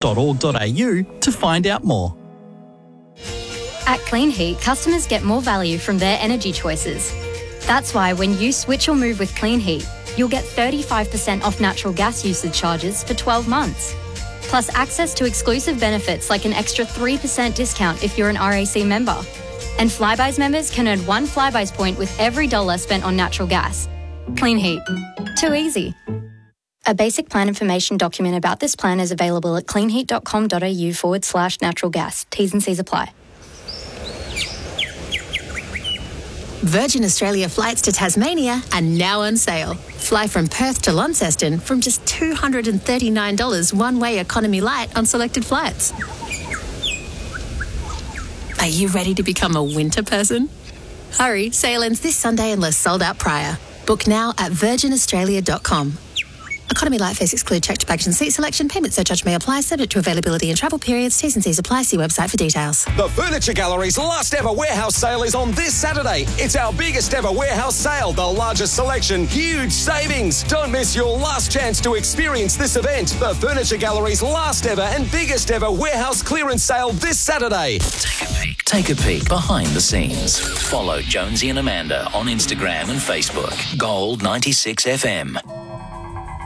cleanheat.com.au to find out more. At Clean Heat, customers get more value from their energy choices. That's why when you switch or move with Clean Heat, you'll get 35% off natural gas usage charges for 12 months. Plus access to exclusive benefits like an extra 3% discount if you're an RAC member. And Flybuys members can earn 1 Flybuys point with every dollar spent on natural gas. Clean Heat. Too easy. A basic plan information document about this plan is available at cleanheat.com.au/natural gas. T's and C's apply. Virgin Australia flights to Tasmania are now on sale. Fly from Perth to Launceston from just $239 one-way economy light on selected flights. Are you ready to become a winter person? Hurry, sale ends this Sunday unless sold out prior. Book now at virginaustralia.com. Economy light fares exclude checked baggage and seat selection. Payment surcharge may apply, subject to availability and travel periods. T's and C's apply. See website for details. The Furniture Gallery's last ever warehouse sale is on this Saturday. It's our biggest ever warehouse sale. The largest selection, huge savings. Don't miss your last chance to experience this event. The Furniture Gallery's last ever and biggest ever warehouse clearance sale this Saturday. Take a peek behind the scenes. Follow Jonesy and Amanda on Instagram and Facebook. Gold 96 FM.